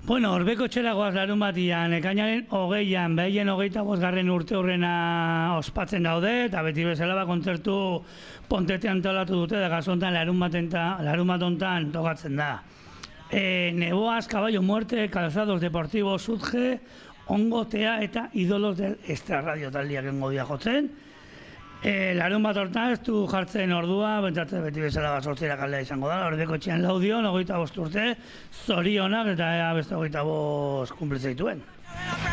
Bueno, Orbeko txeragoaz larun batian, ekainaren 20an, behien 25. urte hurrena ospatzen daude, eta beti bezala kontzertu Pontetean antolatu dute, da gazontan larun bat hontan tokatzen da. Neboaz, Caballo Muerte, Calzados Deportivos, Sudge, Ongotea eta Idolos del Extrarradio taldiak engo dia jotzen. Larun bat hortan ez du jartzen ordua, bentsatzen beti bezala sortzera kaldea izango da, Orbeko txian laudion, 25 urte, zorionak eta beste 25 kumplitzen dituen.